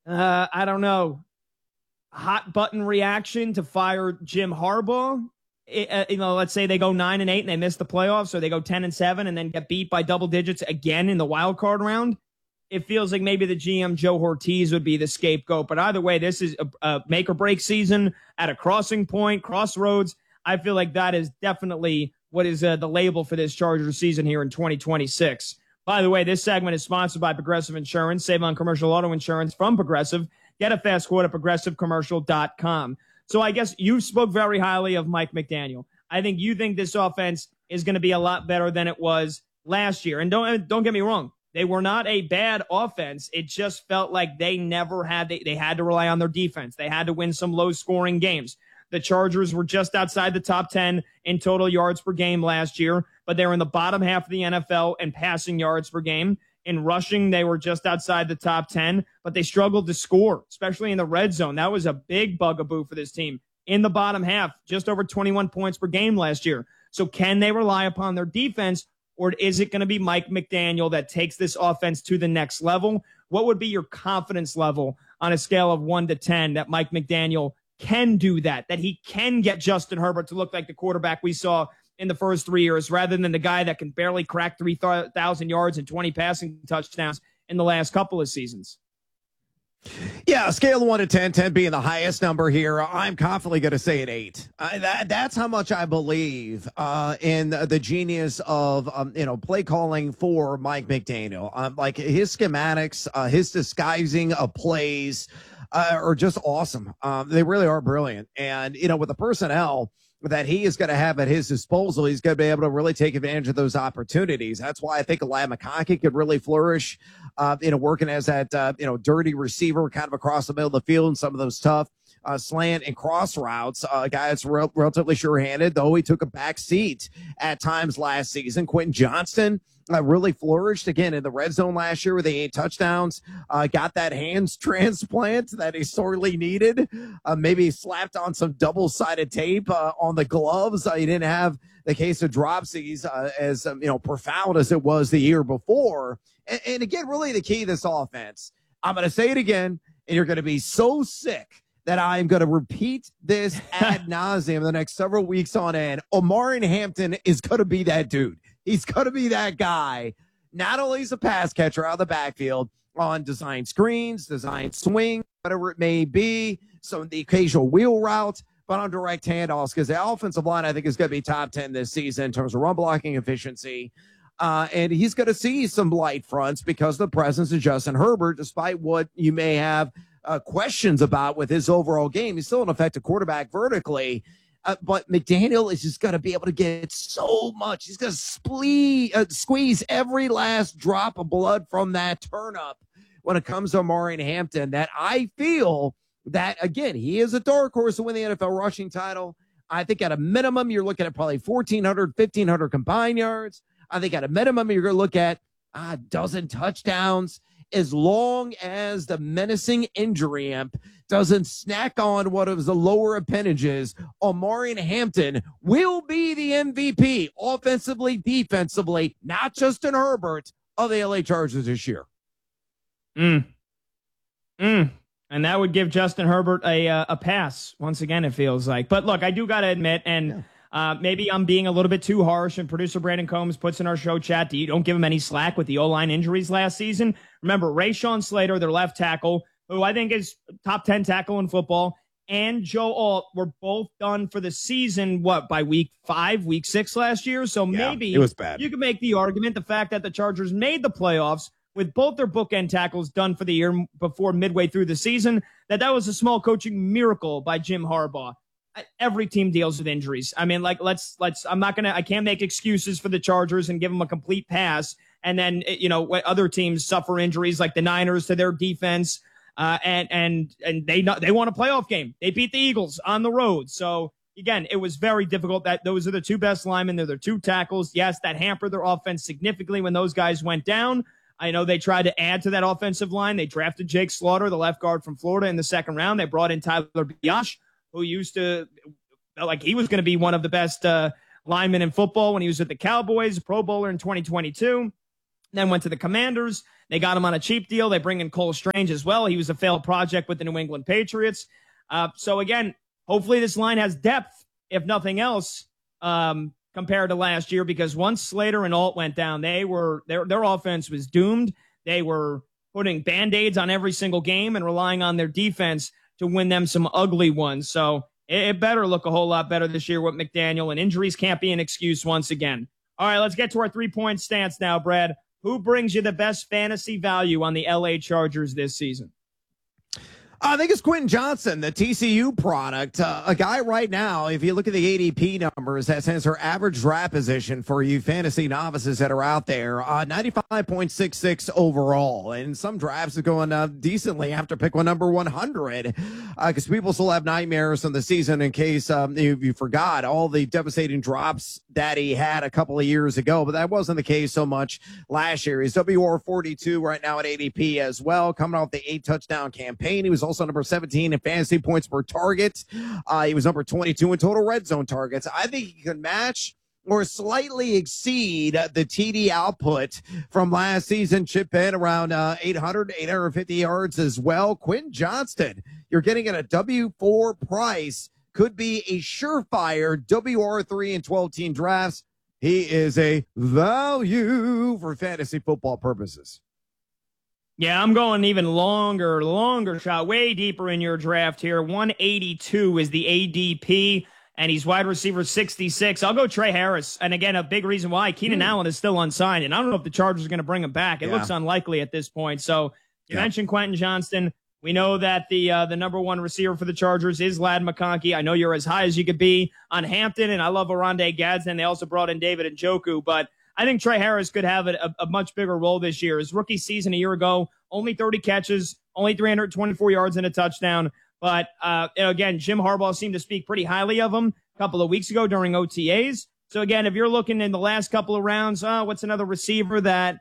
I don't know, hot button reaction to fire Jim Harbaugh. Let's say they go 9-8 and they miss the playoffs, or they go 10-7 and then get beat by double digits again in the wild card round. It feels like maybe the GM Joe Ortiz would be the scapegoat. But either way, this is a make or break season at a crossing point, crossroads. I feel like that is definitely what is the label for this Chargers season here in 2026. By the way, this segment is sponsored by Progressive Insurance. Save on commercial auto insurance from Progressive. Get a fast quote at progressivecommercial.com. So I guess you spoke very highly of Mike McDaniel. I think you think this offense is going to be a lot better than it was last year. And don't get me wrong. They were not a bad offense. It just felt like they never had, they had to rely on their defense. They had to win some low scoring games. The Chargers were just outside the top 10 in total yards per game last year, but they were in the bottom half of the NFL in passing yards per game. In rushing, they were just outside the top 10, but they struggled to score, especially in the red zone. That was a big bugaboo for this team. In the bottom half, just over 21 points per game last year. So can they rely upon their defense, or is it going to be Mike McDaniel that takes this offense to the next level? What would be your confidence level on a scale of 1 to 10 that Mike McDaniel can do that he can get Justin Herbert to look like the quarterback we saw in the first 3 years, rather than the guy that can barely crack 3,000 yards and 20 passing touchdowns in the last couple of seasons? Yeah, a scale of 1 to 10, 10 being the highest number here. I'm confidently going to say an 8. That's how much I believe in the genius of play calling for Mike McDaniel. Like his schematics, his disguising of plays are just awesome. They really are brilliant. And with the personnel that he is going to have at his disposal, he's going to be able to really take advantage of those opportunities. That's why I think Elijah McConkey could really flourish, working as that, dirty receiver kind of across the middle of the field and some of those tough slant and cross routes. A guy that's relatively sure-handed, though he took a back seat at times last season. Quentin Johnston really flourished again in the red zone last year with the 8 touchdowns. Got that hands transplant that he sorely needed. Maybe slapped on some double-sided tape on the gloves. He didn't have the case of dropsies as profound as it was the year before. And again, really the key to this offense, I'm going to say it again, and you're going to be so sick that I'm going to repeat this ad nauseum the next several weeks on end. Omarion Hampton is going to be that dude. He's going to be that guy. Not only is a pass catcher out of the backfield on design screens, design swing, whatever it may be, so the occasional wheel route, but on direct handoffs, because the offensive line, I think, is going to be top 10 this season in terms of run blocking efficiency. And he's going to see some light fronts because of the presence of Justin Herbert, despite what you may have questions about with his overall game. He's still an effective quarterback vertically. But McDaniel is just going to be able to get so much. He's going to squeeze every last drop of blood from that turnip when it comes to Omarion Hampton, that I feel that, again, he is a dark horse to win the NFL rushing title. I think at a minimum, you're looking at probably 1,400, 1,500 combined yards. I think at a minimum, you're going to look at a dozen touchdowns, as long as the menacing injury imp doesn't snack on one of the lower appendages. Omarion Hampton will be the MVP, offensively, defensively, not Justin Herbert of the LA Chargers this year. And that would give Justin Herbert a pass, once again, it feels like. But look, I do got to admit, and maybe I'm being a little bit too harsh, and producer Brandon Combs puts in our show chat, you don't give him any slack with the O-line injuries last season. Remember, Rashawn Slater, their left tackle, who I think is top 10 tackle in football, and Joe Alt were both done for the season, by week 5, week 6 last year? So maybe it was bad. You could make the argument, the fact that the Chargers made the playoffs with both their bookend tackles done for the year before midway through the season, that was a small coaching miracle by Jim Harbaugh. Every team deals with injuries. I mean, I can't make excuses for the Chargers and give them a complete pass. And then, other teams suffer injuries like the Niners to their defense. And they won a playoff game. They beat the Eagles on the road. So again, it was very difficult. That those are the 2 best linemen. They're their 2 tackles. Yes, that hampered their offense significantly when those guys went down. I know they tried to add to that offensive line. They drafted Jake Slaughter, the left guard from Florida, in the 2nd round. They brought in Tyler Biadasz, who used to, he was going to be one of the best linemen in football when he was with the Cowboys, Pro Bowler in 2022. Then went to the Commanders. They got him on a cheap deal. They bring in Cole Strange as well. He was a failed project with the New England Patriots. So again, hopefully this line has depth, if nothing else, compared to last year, because once Slater and Alt went down, their offense was doomed. They were putting Band-Aids on every single game and relying on their defense to win them some ugly ones. So it better look a whole lot better this year with McDaniel, and injuries can't be an excuse once again. All right, let's get to our three-point stance now, Brad. Who brings you the best fantasy value on the LA Chargers this season? I think it's Quentin Johnston, the TCU product. A guy right now, if you look at the ADP numbers, that says her average draft position for you fantasy novices that are out there, 95.66 overall. And some drafts are going decently after pick one number 100, because people still have nightmares on the season in case you forgot all the devastating drops that he had a couple of years ago. But that wasn't the case so much last year. He's WR42 right now at ADP as well, coming off the 8-touchdown campaign. He was also number 17 in fantasy points per target. He was number 22 in total red zone targets. I think he could match or slightly exceed the TD output from last season. Chip in around 850 yards as well. Quentin Johnston, you're getting at a W4 price, could be a surefire WR3 in 12-team drafts. He is a value for fantasy football purposes. Yeah, I'm going even longer shot, way deeper in your draft here. 182 is the ADP, and he's wide receiver 66. I'll go Trey Harris. And again, a big reason why Keenan Allen is still unsigned, and I don't know if the Chargers are going to bring him back. It looks unlikely at this point. So you mentioned Quentin Johnston. We know that the number one receiver for the Chargers is Ladd McConkey. I know you're as high as you could be on Hampton, and I love Oronde Gadsden. They also brought in David Njoku, but I think Trey Harris could have a much bigger role this year. His rookie season a year ago, only 30 catches, only 324 yards and a touchdown. But again, Jim Harbaugh seemed to speak pretty highly of him a couple of weeks ago during OTAs. So again, if you're looking in the last couple of rounds, what's another receiver that,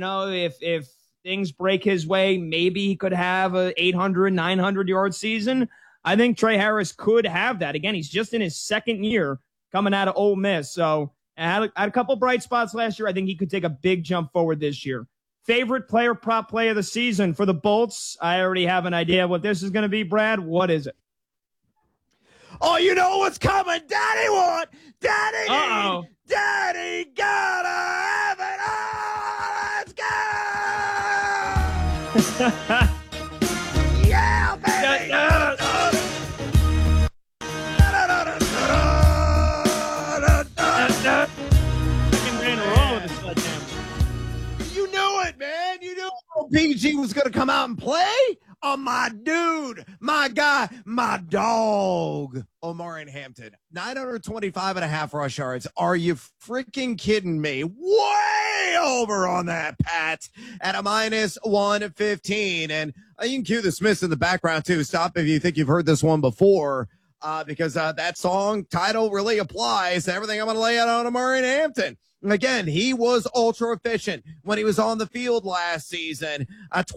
if things break his way, maybe he could have a 800, 900-yard season? I think Trey Harris could have that. Again, he's just in his second year coming out of Ole Miss. So had a couple bright spots last year. I think he could take a big jump forward this year. Favorite player, prop play of the season for the Bolts? I already have an idea of what this is going to be, Brad. What is it? Oh, you know what's coming. Daddy want. Daddy Uh-oh. need. Daddy gotta have it all. Let's go. Yeah, baby. You knew it, man. You knew PG was going to come out and play. Oh, my dude, my guy, my dog, Omarion Hampton, 925.5 rush yards. Are you freaking kidding me? Way over on that, Pat, at a minus 115. And you can cue the Smiths in the background, too. Stop if you think you've heard this one before, because that song title really applies to everything I'm going to lay out on Omarion Hampton. Again, he was ultra efficient when he was on the field last season.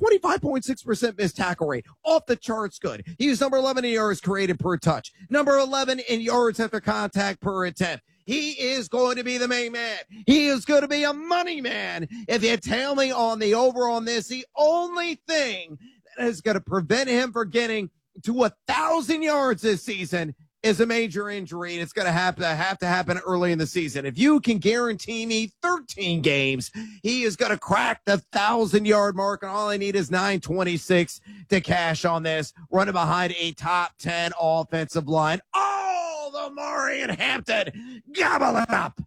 25.6% missed tackle rate. Off the charts good. He was number 11 in yards created per touch. Number 11 in yards after contact per attempt. He is going to be the main man. He is going to be a money man. If you tell me on the over on this, the only thing that is going to prevent him from getting to 1,000 yards this season is a major injury, and it's going to have to happen early in the season. If you can guarantee me 13 games, he is going to crack the 1,000-yard mark, and all I need is 926 to cash on this, running behind a top 10 offensive line. Oh, the Omarion Hampton, gobble it up.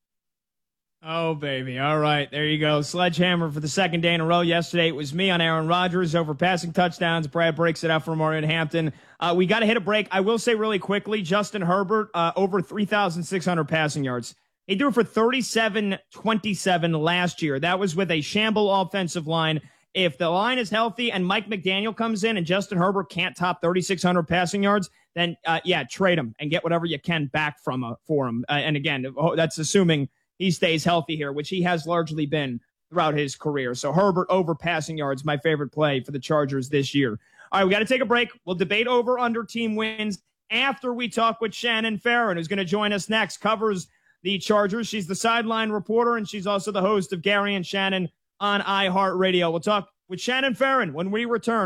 Oh, baby. All right. There you go. Sledgehammer for the second day in a row. Yesterday, it was me on Aaron Rodgers over passing touchdowns. Brad breaks it out for Omarion Hampton. We got to hit a break. I will say really quickly, Justin Herbert, over 3,600 passing yards. He threw for 37-27 last year. That was with a shamble offensive line. If the line is healthy and Mike McDaniel comes in and Justin Herbert can't top 3,600 passing yards, then, trade him and get whatever you can back for him. And again, that's assuming he stays healthy here, which he has largely been throughout his career. So Herbert over passing yards, my favorite play for the Chargers this year. All right, we got to take a break. We'll debate over under team wins after we talk with Shannon Farron, who's going to join us next, covers the Chargers. She's the sideline reporter, and she's also the host of Gary and Shannon on iHeartRadio. We'll talk with Shannon Farron when we return.